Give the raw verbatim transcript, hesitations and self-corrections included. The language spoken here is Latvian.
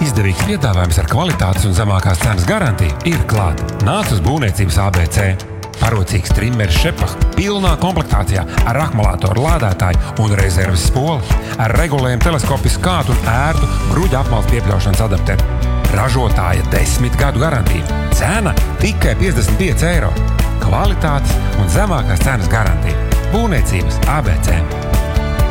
Izdevīgs piedāvājums ar kvalitātes un zemākās cenas garantiju ir klāt. Nāc uz būvniecības A B C. Parocīgs trimeris Šepah pilnā komplektācijā ar akumulātoru lādētāju un rezerves spoli, ar regulējumu teleskopisku skātu un ērtu bruģa apmales piepļaušanas adapteru. Ražotāja desmit gadu garantija. Cena tikai piecdesmit pieci eiro. Kvalitātes un zemākās cenas garantija. Būvniecības A B C.